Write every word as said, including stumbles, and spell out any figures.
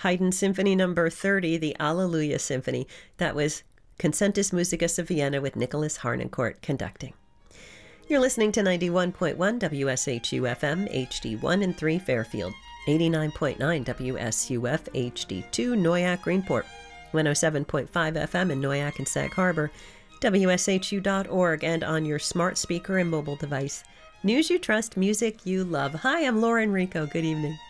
Haydn Symphony Number thirty, the Alleluia Symphony. That was Concentus Musicus of Vienna with Nicholas Harnoncourt conducting. You're listening to ninety-one point one W S H U F M, H D one and three Fairfield, eighty-nine point nine W S U F H D two Noyak Greenport, one oh seven point five F M in Noyak and Sag Harbor, W S H U dot org, and on your smart speaker and mobile device. News you trust, music you love. Hi, I'm Lauren Rico. Good evening.